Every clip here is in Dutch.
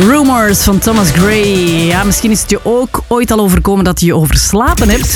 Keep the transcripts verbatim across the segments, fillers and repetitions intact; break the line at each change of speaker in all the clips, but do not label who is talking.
Rumors van Thomas Gray. Ja, misschien is het je ook ooit al overkomen dat je je overslapen hebt.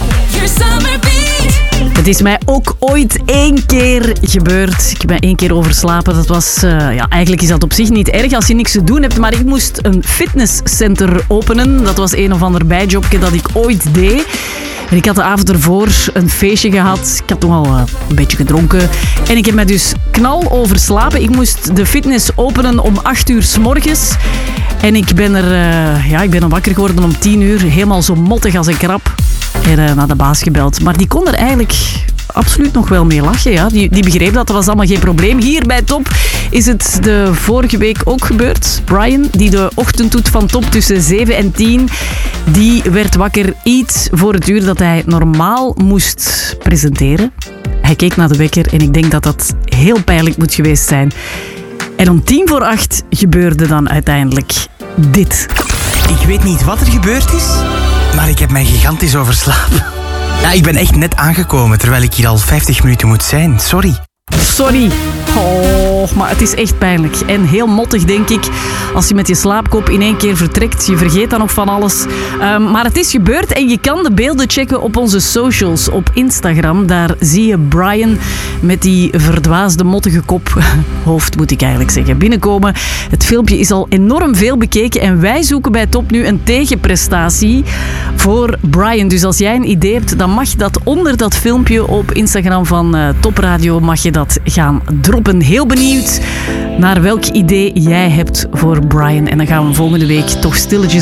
Het is mij ook ooit één keer gebeurd. Ik ben één keer overslapen. Dat was, uh, ja, eigenlijk is dat op zich niet erg als je niks te doen hebt. Maar ik moest een fitnesscenter openen. Dat was een of ander bijjobje dat ik ooit deed. En ik had de avond ervoor een feestje gehad. Ik had toen al uh, een beetje gedronken. En ik heb me dus knal overslapen. Ik moest de fitness openen om acht uur 's morgens. En ik ben er uh, ja, ik ben er wakker geworden om tien uur. Helemaal zo mottig als een krab. En uh, naar de baas gebeld. Maar die kon er eigenlijk absoluut nog wel mee lachen. Ja. Die, die begreep dat, dat was allemaal geen probleem. Hier bij Top is het de vorige week ook gebeurd. Brian, die de ochtend doet van Top tussen zeven en tien, die werd wakker iets voor het uur dat hij normaal moest presenteren. Hij keek naar de wekker en ik denk dat dat heel pijnlijk moet geweest zijn. En om tien voor acht gebeurde dan uiteindelijk dit.
Ik weet niet wat er gebeurd is, maar ik heb mij gigantisch overslapen. Ja, ik ben echt net aangekomen, terwijl ik hier al vijftig minuten moet zijn. Sorry.
Sorry. Oh, maar het is echt pijnlijk. En heel mottig, denk ik, als je met je slaapkop in één keer vertrekt. Je vergeet dan nog van alles. Um, maar het is gebeurd en je kan de beelden checken op onze socials. Op Instagram, daar zie je Brian met die verdwaasde, mottige kop. Hoofd, moet ik eigenlijk zeggen. Binnenkomen. Het filmpje is al enorm veel bekeken. En wij zoeken bij Top nu een tegenprestatie voor Brian. Dus als jij een idee hebt, dan mag dat onder dat filmpje op Instagram van uh, Top Radio mag je dat gaan droppen. Heel benieuwd naar welk idee jij hebt voor Brian. En dan gaan we volgende week toch stilletjes